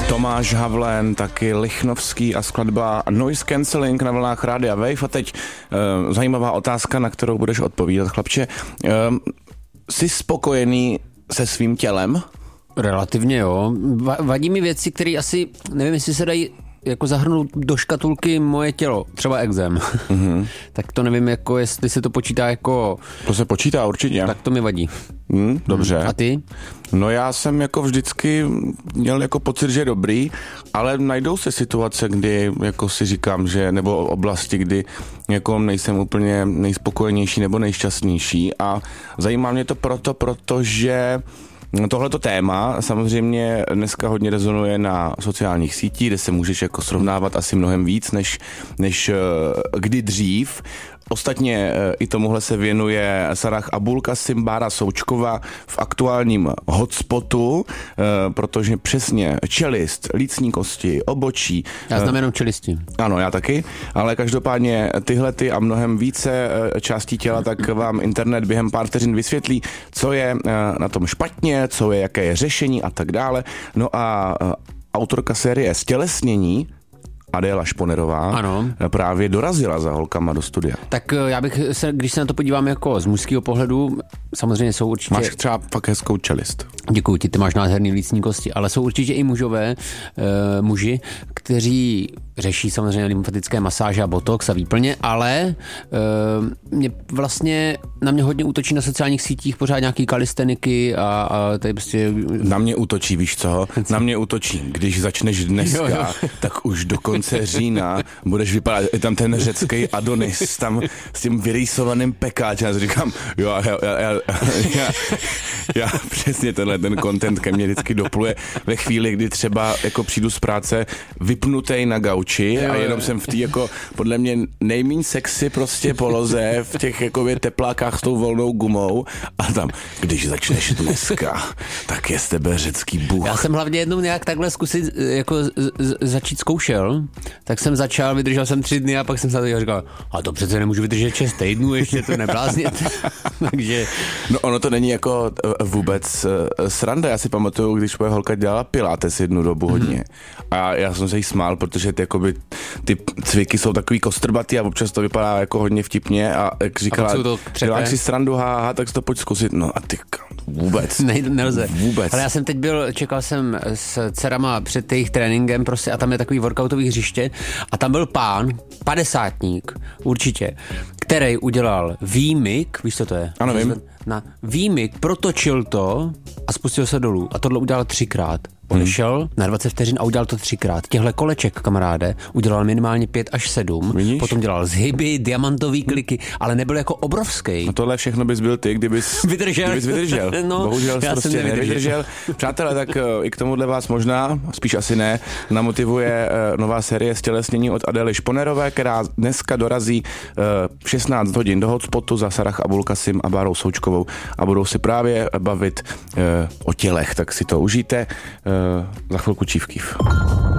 Tomáš Havlen, taky Lichnovský a skladba Noise Cancelling na vlnách Rádia Wave. A teď zajímavá otázka, na kterou budeš odpovídat, chlapče. Jsi spokojený se svým tělem? Relativně jo. Vadí mi věci, které asi, nevím, jestli se dají jako zahrnout do škatulky moje tělo, třeba exém. Mm-hmm. Tak to nevím, jako jestli se to počítá jako... To se počítá určitě. Tak to mi vadí. Dobře. A ty? No já jsem jako vždycky měl jako pocit, že je dobrý, ale najdou se situace, kdy jako si říkám, že nebo oblasti, kdy jako nejsem úplně nejspokojenější nebo nejšťastnější a zajímá mě to protože tohleto téma samozřejmě dneska hodně rezonuje na sociálních sítích, kde se můžeš jako srovnávat asi mnohem víc, než kdy dřív. Ostatně i tomuhle se věnuje Sarah Abulkasim, Bára Součková v aktuálním hotspotu, protože přesně čelist, lícní kosti, obočí. Já znám jenom čelisti. Ano, já taky, ale každopádně tyhle a mnohem více částí těla, tak vám internet během pár vteřin vysvětlí, co je na tom špatně, jaké je řešení a tak dále. No a autorka série Stělesnění Adéla Šponerová ano. Právě dorazila za holkama do studia. Tak já bych se, když se na to podívám jako z mužského pohledu, samozřejmě jsou určitě... Máš třeba fakt hezkou čelist. Děkuji ti, ty máš nádherný lícní kosti, ale jsou určitě i muži, kteří řeší samozřejmě lymfatické masáže a botox a výplně, ale na mě hodně útočí na sociálních sítích pořád nějaký kalisteniky a tady prostě... Na mě útočí, víš co? Na mě útočí, když začneš dneska, tak už do konce října budeš vypadat, je tam ten řecký Adonis, tam s tím vyrýsovaným pekáčem, já říkám, já přesně ten content ke mně vždycky dopluje ve chvíli, kdy třeba jako přijdu z práce vypnutej na gauči a jenom jsem v té jako podle mě nejméně sexy prostě poloze v těch jako teplákách s tou volnou gumou a tam, když začneš dneska, tak je z tebe řecký bůh. Já jsem hlavně jednou nějak takhle zkusit jako začít zkoušel, tak jsem začal, vydržel jsem 3 dny a pak jsem se říkal, a to přece nemůžu vydržet 6 týdnů, ještě to neblázněte. Takže... No ono to není jako vůbec sranda. Já si pamatuju, když moje holka dělala pilates jednu dobu hodně. A já jsem se jí smál, protože ty cviky jsou takový kostrbatý a občas to vypadá jako hodně vtipně a jak říkala, děláš si srandu, tak si to pojď zkusit. No a ty vůbec. Nelze. Vůbec. Ale já jsem teď čekal jsem s dcerama před jejich tréninkem prostě a tam je takový workoutový hřiště a tam byl pán, 50-tník, určitě, který udělal výmyk, víš, co to je? Ano, vím. Na výmyk, protočil to a spustil se dolů. A tohle udělal 3krát. Odešel na 20 vteřin a udělal to 3krát. Těhle koleček, kamaráde, udělal minimálně 5 až 7. Vidíš? Potom dělal zhyby, diamantový kliky, ale nebyl jako obrovský. A tohle všechno bys byl ty, kdybys vydržel. No, bohužel jsi prostě nevydržel. Přátelé, tak i k tomuhle vás možná, spíš asi ne, namotivuje nová série Stělesnění od Adély Šponerové, která dneska dorazí 16 hodin do hotspotu za Sarah Abulkasim a Bárou Součkovou a budou si právě bavit o tělech, tak si to užijte. Za chvilku Chief Keef.